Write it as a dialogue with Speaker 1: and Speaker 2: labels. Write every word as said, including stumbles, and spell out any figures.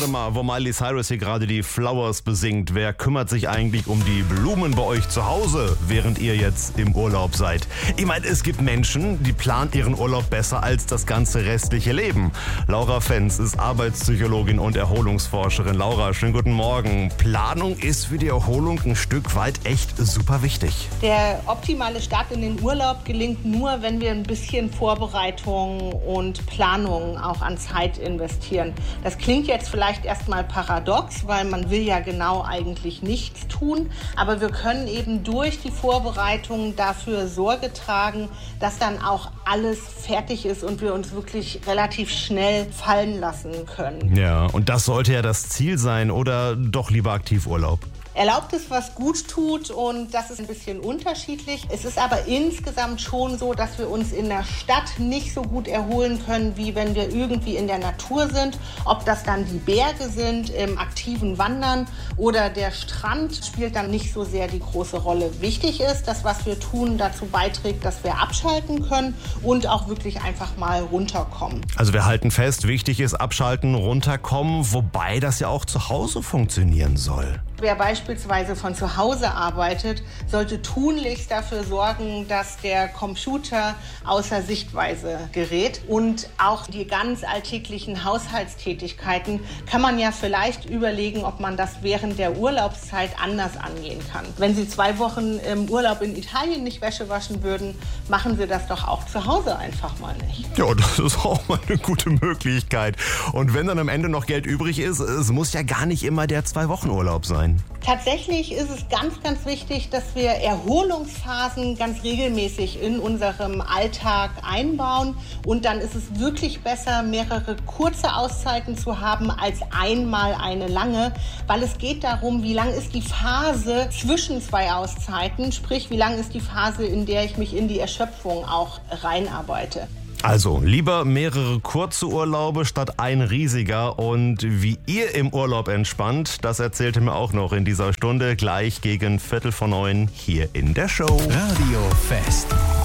Speaker 1: warte mal, wo Miley Cyrus hier gerade die Flowers besingt. Wer kümmert sich eigentlich um die Blumen bei euch zu Hause, während ihr jetzt im Urlaub seid? Ich meine, es gibt Menschen, die planen ihren Urlaub besser als das ganze restliche Leben. Laura Fenz ist Arbeitspsychologin und Erholungsforscherin. Laura, schönen guten Morgen. Planung ist für die Erholung ein Stück weit echt super wichtig.
Speaker 2: Der optimale Start in den Urlaub gelingt nur, wenn wir ein bisschen Vorbereitung und Planung auch an Zeit investieren. Das klingt jetzt vielleicht erstmal paradox, weil man will ja genau eigentlich nichts tun. Aber wir können eben durch die Vorbereitung dafür Sorge tragen, dass dann auch alles fertig ist und wir uns wirklich relativ schnell fallen lassen können.
Speaker 1: Ja, und das sollte ja das Ziel sein, oder doch lieber Aktivurlaub?
Speaker 2: Erlaubt es, was gut tut, und das ist ein bisschen unterschiedlich. Es ist aber insgesamt schon so, dass wir uns in der Stadt nicht so gut erholen können, wie wenn wir irgendwie in der Natur sind. Ob das dann die Berge sind, im aktiven Wandern oder der Strand, spielt dann nicht so sehr die große Rolle. Wichtig ist, dass was wir tun dazu beiträgt, dass wir abschalten können und auch wirklich einfach mal runterkommen.
Speaker 1: Also wir halten fest, wichtig ist abschalten, runterkommen, wobei das ja auch zu Hause funktionieren soll.
Speaker 2: Wer beispielsweise von zu Hause arbeitet, sollte tunlichst dafür sorgen, dass der Computer außer Sichtweise gerät. Und auch die ganz alltäglichen Haushaltstätigkeiten kann man ja vielleicht überlegen, ob man das während der Urlaubszeit anders angehen kann. Wenn Sie zwei Wochen im Urlaub in Italien nicht Wäsche waschen würden, machen Sie das doch auch zu Hause einfach mal nicht.
Speaker 1: Ja, das ist auch mal eine gute Möglichkeit. Und wenn dann am Ende noch Geld übrig ist, es muss ja gar nicht immer der Zwei-Wochen-Urlaub sein.
Speaker 2: Tatsächlich ist es ganz, ganz wichtig, dass wir Erholungsphasen ganz regelmäßig in unserem Alltag einbauen. Und dann ist es wirklich besser, mehrere kurze Auszeiten zu haben als einmal eine lange, weil es geht darum, wie lang ist die Phase zwischen zwei Auszeiten, sprich, wie lang ist die Phase, in der ich mich in die Erschöpfung auch reinarbeite.
Speaker 1: Also, lieber mehrere kurze Urlaube statt ein riesiger. Und wie ihr im Urlaub entspannt, das erzählte mir auch noch in dieser Stunde, gleich gegen Viertel vor neun hier in der Show.
Speaker 3: Radio Fest.